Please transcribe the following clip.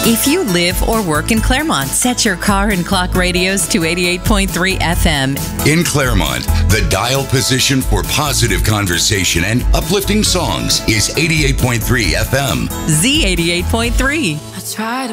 If you live or work in Claremont, set your car and clock radios to 88.3 FM. In Claremont, the dial position for positive conversation and uplifting songs is 88.3 FM. Z88.3. I tried